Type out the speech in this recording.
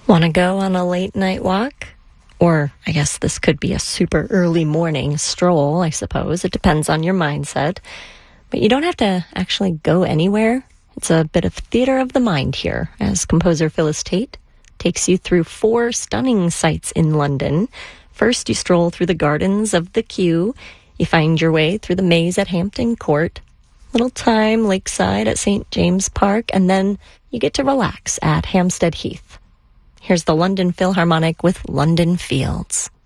Want to go on a late night walk? Or I guess this could be a super early morning stroll, I suppose. It depends on your mindset. But you don't have to actually go anywhere. It's a bit of theater of the mind here, as composer Phyllis Tate takes you through 4 stunning sights in London. First, you stroll through the gardens of the Kew. You find your way through the maze at Hampton Court. Little time lakeside at St. James Park. And then you get to relax at Hampstead Heath. Here's the London Philharmonic with London Fields.